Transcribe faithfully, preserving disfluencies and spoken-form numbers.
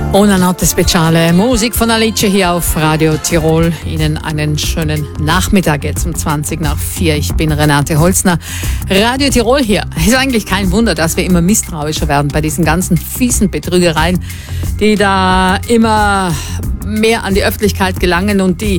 Una notte speciale, Musik von Alice hier auf Radio Tirol. Ihnen einen schönen Nachmittag jetzt um zwanzig nach vier. Ich bin Renate Holzner. Radio Tirol hier. Ist eigentlich kein Wunder, dass wir immer misstrauischer werden bei diesen ganzen fiesen Betrügereien, die da immer mehr an die Öffentlichkeit gelangen und die